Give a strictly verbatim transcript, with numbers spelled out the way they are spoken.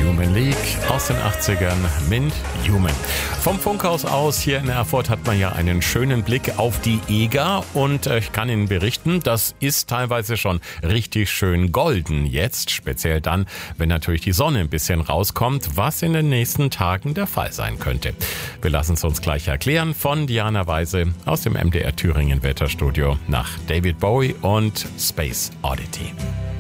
Human League aus den achtzigern mit Human. Vom Funkhaus aus hier in Erfurt hat man ja einen schönen Blick auf die Eger und ich kann Ihnen berichten, das ist teilweise schon richtig schön golden jetzt, speziell dann, wenn natürlich die Sonne ein bisschen rauskommt, was in den nächsten Tagen der Fall sein könnte. Wir lassen es uns gleich erklären von Diana Weise aus dem M D R Thüringen Wetterstudio nach David Bowie und Space Oddity.